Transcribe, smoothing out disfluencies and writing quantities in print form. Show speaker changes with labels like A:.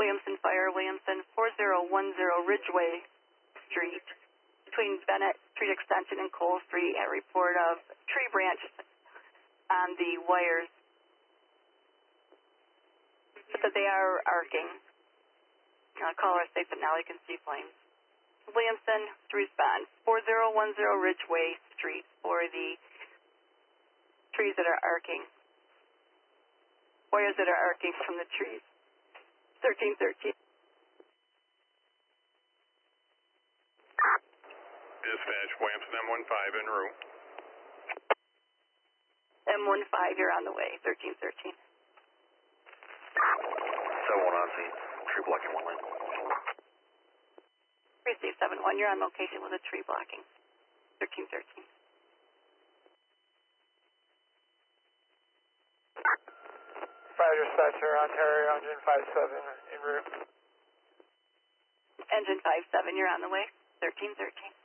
A: Williamson Fire, Williamson 4010 Ridgeway Street, between Bennett Street Extension and Cole Street, a report of tree branches on the wires. So they are arcing. Caller safe, but now you can see flames. Williamson to respond, 4010 Ridgeway Street for the trees that are arcing. Wires that are arcing from the trees. 1313.
B: Dispatch, Williamson M15 en route.
A: M15, you're on the way, 1313.
C: 71 on scene, tree blocking one lane.
A: Receive 71, you're on location with a tree blocking, 1313.
D: Fire dispatcher, Ontario, engine 57 en route.
A: Engine 57, you're on the way, 1313.